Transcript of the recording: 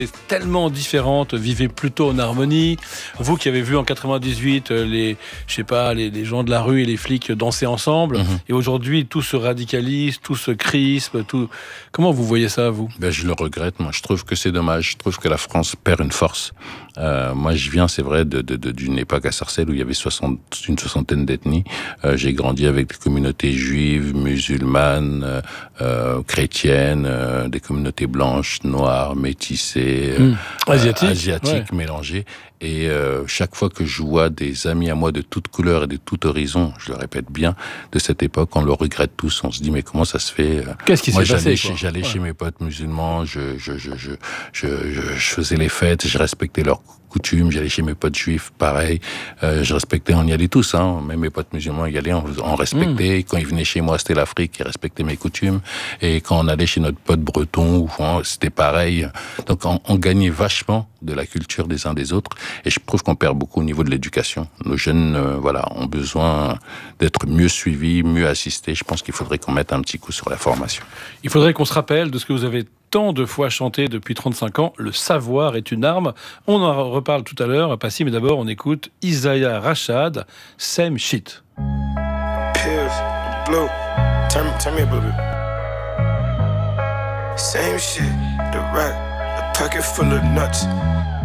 tellement différentes, vivaient plutôt en harmonie. Vous qui avez vu en 98 les gens de la rue et les flics danser ensemble, et aujourd'hui tout se radicalise, tout se crispe, tout. Comment vous voyez ça, vous ? Je le regrette. Moi, je trouve que c'est dommage. Je trouve que la France perd une force. Moi, je viens, c'est vrai, d'une époque à Sarcelles où il y avait une soixantaine d'ethnies. J'ai grandi avec des communautés juives, musulmanes, chrétiennes, des communautés blanches, noires, métissées, asiatiques, mélangées. Et chaque fois que je vois des amis à moi de toutes couleurs et de tout horizon, je le répète bien, de cette époque, on le regrette tous. On se dit, mais comment ça se fait ? Qu'est-ce qui s'est passé ? J'allais chez mes potes musulmans, je faisais les fêtes, je respectais leurs coutumes. J'allais chez mes potes juifs, pareil. Je respectais, on y allait tous, même mes potes musulmans y allaient, on respectait. Quand ils venaient chez moi, c'était l'Afrique, ils respectaient mes coutumes. Et quand on allait chez notre pote breton, c'était pareil. Donc on gagnait vachement de la culture des uns des autres. Et je trouve qu'on perd beaucoup au niveau de l'éducation. Nos jeunes, ont besoin d'être mieux suivis, mieux assistés. Je pense qu'il faudrait qu'on mette un petit coup sur la formation. Il faudrait qu'on se rappelle de ce que vous avez tant de fois chanté depuis 35 ans, le savoir est une arme. On en reparle tout à l'heure, Passy, mais d'abord on écoute Isaiah Rashad, Same Shit. Pills, blue, turn me up a little bit. Same shit, the rack, a pocket full of nuts.